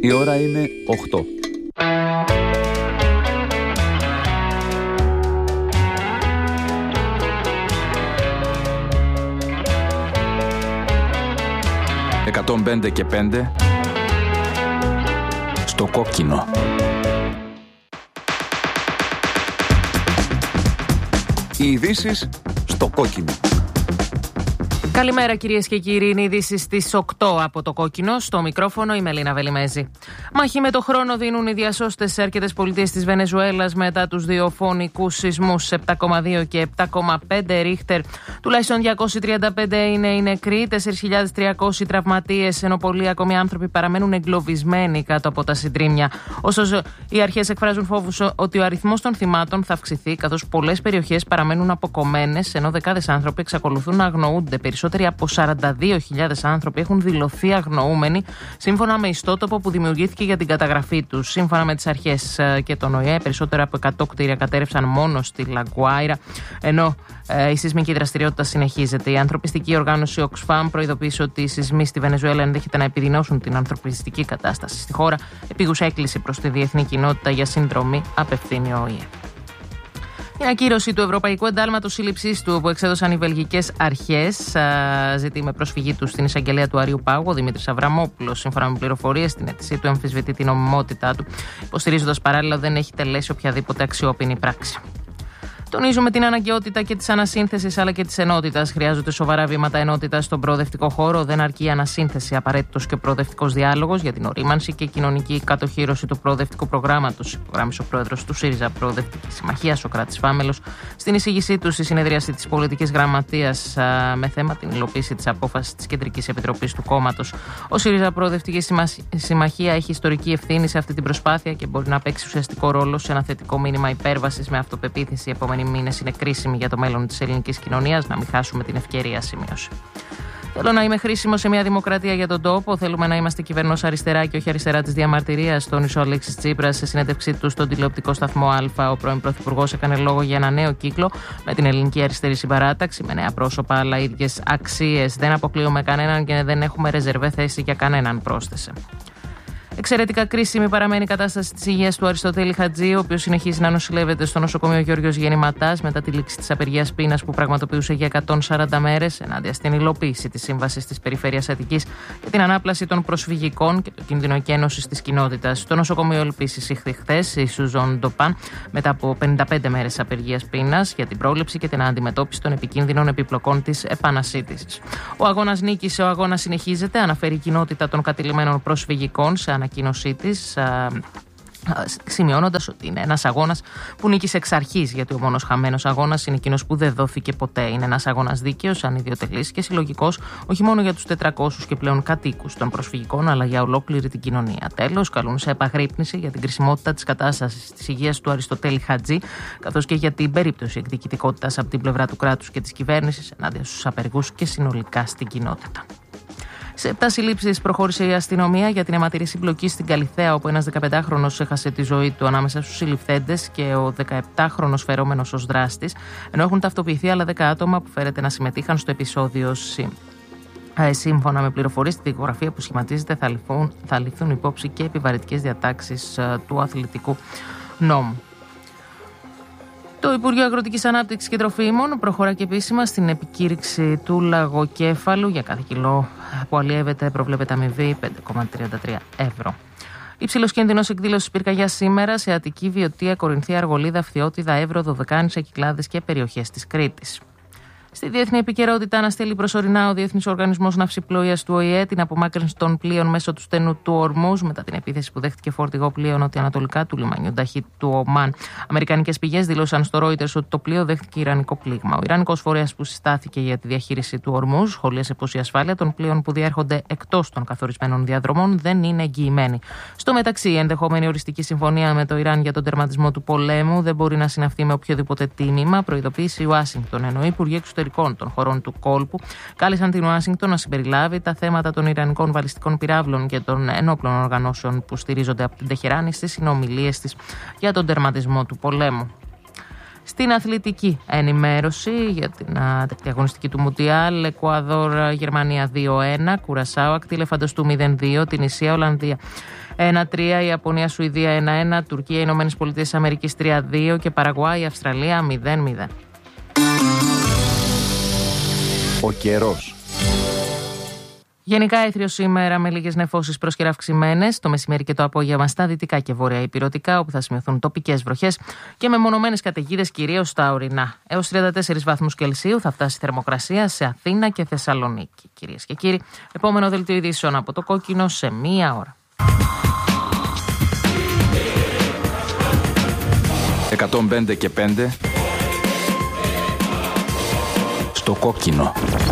Η ώρα είναι 8. «105 και 5» στο κόκκινο. Οι ειδήσεις στο κόκκινο. Καλημέρα κυρίες και κύριοι, είναι ειδήσεις στις 8 από το κόκκινο. Στο μικρόφωνο η Μελίνα Βελιμέζη. Μάχη με το χρόνο δίνουν οι διασώστες σε αρκετές πολιτείες της Βενεζουέλας μετά τους δύο φωνικούς σεισμούς 7,2 και 7,5 ρίχτερ. Τουλάχιστον 235 είναι οι νεκροί, 4.300 τραυματίες, ενώ πολλοί ακόμη άνθρωποι παραμένουν εγκλωβισμένοι κάτω από τα συντρίμμια. Ωστόσο, οι αρχές εκφράζουν φόβους ότι ο αριθμός των θυμάτων θα αυξηθεί, καθώς πολλές περιοχές παραμένουν αποκομμένες, ενώ δεκάδες άνθρωποι εξακολουθούν να αγνοούνται. Περισσότεροι από 42.000 άνθρωποι έχουν δηλωθεί αγνοούμενοι, σύμφωνα με ιστότοπο που δημιουργήθηκε για την καταγραφή τους. Σύμφωνα με τις αρχές και τον ΟΗΕ, περισσότερα από 100 κτίρια κατέρευσαν μόνο στη Λαγκουάιρα, ενώ η σεισμική δραστηριότητα συνεχίζεται. Η ανθρωπιστική οργάνωση Oxfam προειδοποίησε ότι οι σεισμοί στη Βενεζουέλα ενδέχεται να επιδεινώσουν την ανθρωπιστική κατάσταση στη χώρα. Επίγουσα έκκληση προς τη διεθνή κοινότητα για συνδρομή απευθύνει ο ΟΗΕ. Η ακύρωση του Ευρωπαϊκού Εντάλματος Σύλληψής του, που εξέδωσαν οι βελγικές αρχές, ζητεί με προσφυγή του στην εισαγγελέα του Αριού Πάγου ο Δημήτρης Αβραμόπουλος. Σύμφωνα με πληροφορίες, στην αίτησή του αμφισβητεί την νομιμότητά του, υποστηρίζοντας παράλληλα δεν έχει τελέσει οποιαδήποτε αξιόπινη πράξη. Τονίζουμε την αναγκαιότητα και της ανασύνθεσης αλλά και της ενότητας. Χρειάζονται σοβαρά βήματα ενότητας στον προοδευτικό χώρο. Δεν αρκεί η ανασύνθεση, απαραίτητος και προοδευτικός διάλογος για την ορίμανση και κοινωνική κατοχήρωση του προοδευτικού προγράμματος, υπογράμμισε ο πρόεδρος του ΣΥΡΙΖΑ Προοδευτική Συμμαχία, Σωκράτης Φάμελος, στην εισήγησή του στη συνεδρίαση της Πολιτικής Γραμματείας με θέμα την υλοποίηση της απόφασης της Κεντρικής Επιτροπής του κόμματος. Ο ΣΥΡΙΖΑ Προοδευτική Συμμαχία έχει ιστορική ευθύνη σε αυτή την προσπάθεια και μπορεί να παίξει ουσιαστικό ρόλο σε ένα θετικό μήνυμα υπέρβασης με αυτοπεποίθηση. Μήνες είναι κρίσιμοι για το μέλλον της ελληνικής κοινωνίας, να μην χάσουμε την ευκαιρία, σημείωσε. Θέλω να είμαι χρήσιμο σε μια δημοκρατία για τον τόπο. Θέλουμε να είμαστε κυβερνός αριστερά και όχι αριστερά της διαμαρτυρίας, τόνισε ο Αλέξης Τσίπρας σε συνέντευξή του στον τηλεοπτικό σταθμό Α. Ο πρώην Πρωθυπουργός έκανε λόγο για ένα νέο κύκλο με την Ελληνική Αριστερή Συμπαράταξη, με νέα πρόσωπα αλλά ίδιες αξίες. Δεν αποκλείουμε κανέναν και δεν έχουμε ρεζερβέ θέση για κανέναν, πρόσθεσε. Εξαιρετικά κρίσιμη παραμένει η κατάσταση της υγείας του Αριστοτέλη Χατζή, ο οποίος συνεχίζει να νοσηλεύεται στο νοσοκομείο Γιώργος Γεννηματάς μετά τη λήξη της απεργίας πείνας που πραγματοποιούσε για 140 μέρες, ενάντια στην υλοποίηση της Σύμβασης της Περιφέρειας Αττικής για την ανάπλαση των προσφυγικών και το κίνδυνο εκένωσης της κοινότητας. Στο νοσοκομείο επίσης ήρθε χθες η Σουζόν Ντοπάν μετά από 55 μέρες απεργίας πείνας για την πρόληψη και την αντιμετώπιση των επικίνδυνων επιπλοκών της επανασύντησης. Ο αγώνας νίκησε, ο αγώνας συνεχίζεται, αναφέρει η κοινότητα των κατηλημένων προσφυγικών σε ανακοίνωσή της, σημειώνοντας ότι είναι ένας αγώνας που νίκησε εξ αρχής, γιατί ο μόνος χαμένος αγώνας είναι εκείνος που δεν δόθηκε ποτέ. Είναι ένας αγώνας δίκαιος, ανιδιοτελής και συλλογικός, όχι μόνο για τους 400 και πλέον κατοίκους των προσφυγικών, αλλά για ολόκληρη την κοινωνία. Τέλος, καλούν σε επαγρύπνηση για την κρισιμότητα της κατάστασης της υγείας του Αριστοτέλη Χατζή, καθώς και για την περίπτωση εκδικητικότητας από την πλευρά του κράτους και της κυβέρνησης ενάντια στους απεργούς και συνολικά στην κοινότητα. Σε 7 συλλήψεις προχώρησε η αστυνομία για την αιματηρή συμπλοκή στην Καλιθέα, όπου ένας 15χρονος έχασε τη ζωή του ανάμεσα στους συλληφθέντες και ο 17χρονος φερόμενος ως δράστης, ενώ έχουν ταυτοποιηθεί άλλα 10 άτομα που φέρεται να συμμετείχαν στο επεισόδιο. Σύμφωνα με πληροφορίες, στη δικογραφία που σχηματίζεται θα ληφθούν υπόψη και επιβαρυντικές διατάξεις του αθλητικού νόμου. Το Υπουργείο Αγροτικής Ανάπτυξης και Τροφίμων προχωρά και επίσημα στην επικήρυξη του λαγοκέφαλου. Για κάθε κιλό που αλλιεύεται προβλέπεται αμοιβή 5,33 ευρώ. Υψηλός κίνδυνος εκδήλωσης πυρκαγιάς σήμερα σε Αττική, Βιωτία, Κορινθία, Αργολίδα, Φθιώτιδα, Εύρο, Δωδεκάνησα, Κυκλάδες και περιοχές της Κρήτης. Στη διεθνή επικαιρότητα, αναστέλει προσωρινά ο Διεθνής Οργανισμός Ναυσιπλοείας του ΟΗΕ την απομάκρυνση των πλοίων μέσω του στενού του Ορμούζ μετά την επίθεση που δέχτηκε φορτηγό πλοίο νοτιοανατολικά του λιμανιού Νταχή του Ομάν. Αμερικανικές πηγές δήλωσαν στο Reuters ότι το πλοίο δέχτηκε ιρανικό πλήγμα. Ο Ιρανικός φορέας που συστάθηκε για τη διαχείριση του Ορμούζ σχολίασε πως η ασφάλεια των πλοίων που διέρχονται εκτός των καθορισμένων διαδρομών δεν είναι εγγυημένη. Στο μεταξύ, η ενδεχόμενη οριστική συμφωνία με το Ιράν για τον τερματισμό του πολέμου δεν μπορεί να συναυθεί με οποιοδήποτε τίμημα, προειδοποίησε η Ουάσιγκτον, ενώ οι υπουργοί εξωτερικών των χωρών του κόλπου κάλεσαν την Ουάσιγκτον να συμπεριλάβει τα θέματα των ιρανικών βαλιστικών πυράβλων και των ενόπλων οργανώσεων που στηρίζονται από την Τεχεράνη στις συνομιλίες της για τον τερματισμό του πολέμου. Στην αθλητική ενημέρωση για την αγωνιστική του Μουντιάλ, Εκουαδόρ, Γερμανία 2-1, Κουρασάο, Ακτήλεφαντος του 0-2, την Ισία, Ολλανδία 1-3, Ιαπωνία, Σουηδία 1-1, Τουρκία, Ηνωμένες Πολιτείες Αμερικής 3-2 και Παραγουάη, Αυστραλία 0-0. Ο καιρός. Γενικά έθριο σήμερα με λίγες νεφώσεις πρόσκαιρα αυξημένες. Το μεσημέρι και το απόγευμα στα δυτικά και βόρεια ηπειρωτικά, όπου θα σημειωθούν τοπικές βροχές και μεμονωμένες καταιγίδες κυρίως στα ορεινά. Έως 34 βαθμούς Κελσίου θα φτάσει η θερμοκρασία σε Αθήνα και Θεσσαλονίκη. Κυρίες και κύριοι, επόμενο δελτίο ειδήσεων από το Κόκκινο σε 1 ώρα. 105 και 5 στο Κόκκινο.